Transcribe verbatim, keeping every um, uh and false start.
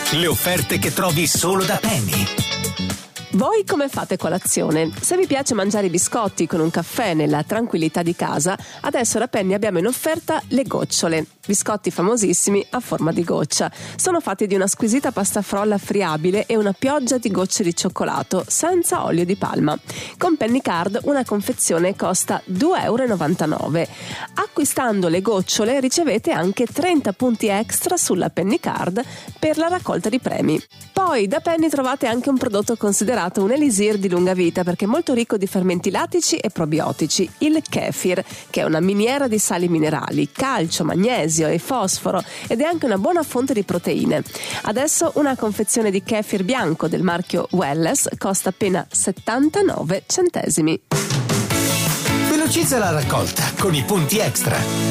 Le offerte che trovi solo da Penny. Voi come fate colazione? Se vi piace mangiare i biscotti con un caffè nella tranquillità di casa, adesso da Penny abbiamo in offerta le gocciole. Biscotti famosissimi a forma di goccia. Sono fatti di una squisita pasta frolla friabile e una pioggia di gocce di cioccolato senza olio di palma. Con Penny Card una confezione costa due e novantanove euro. Acquistando le gocciole ricevete anche trenta punti extra sulla Penny Card per la raccolta di premi. Poi da Penny trovate anche un prodotto considerato un elisir di lunga vita perché è molto ricco di fermenti lattici e probiotici, il kefir, che è una miniera di sali minerali, calcio, magnesio e fosforo ed è anche una buona fonte di proteine. Adesso una confezione di kefir bianco del marchio Welless costa appena settantanove centesimi. Velocizza la raccolta con i punti extra.